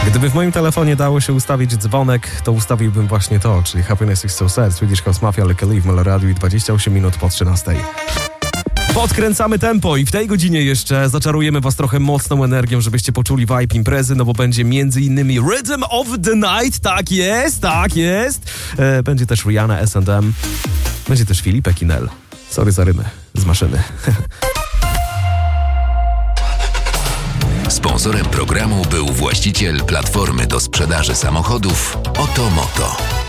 Gdyby w moim telefonie dało się ustawić dzwonek, to ustawiłbym właśnie to, czyli Happiness is so sad, Swedish House Mafia, Like a Leaf, Meloradiu i 28 minut po 13. Podkręcamy tempo i w tej godzinie jeszcze zaczarujemy was trochę mocną energią, żebyście poczuli vibe imprezy, no bo będzie m.in. Rhythm of the Night, tak jest. Będzie też Rihanna, S&M, będzie też Filipe Kinel. Sorry za rymy z maszyny. Sponsorem programu był właściciel platformy do sprzedaży samochodów Otomoto.